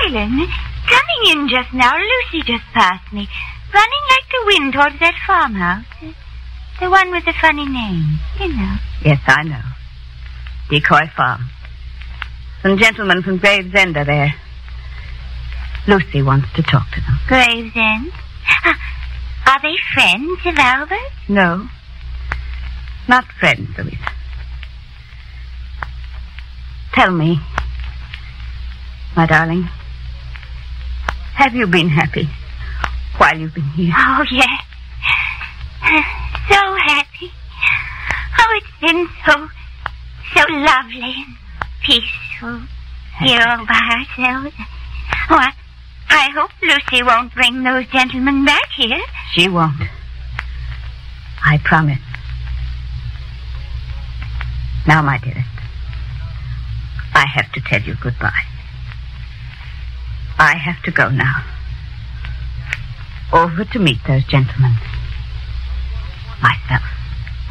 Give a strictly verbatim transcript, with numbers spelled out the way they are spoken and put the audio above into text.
Helen, coming in just now, Lucy just passed me, running like the wind towards that farmhouse. The one with the funny name, you know. Yes, I know. Decoy Farm. Some gentlemen from Gravesend are there. Lucy wants to talk to them. Gravesend? Uh, are they friends of Albert? No. Not friends, Louisa. Tell me, my darling, have you been happy while you've been here? Oh, yes. So happy. Oh, it's been so, so lovely and peaceful here all by ourselves. Oh, I, I hope Lucy won't bring those gentlemen back here. She won't. I promise. Now, my dearest, I have to tell you goodbye. I have to go now. Over to meet those gentlemen. Myself.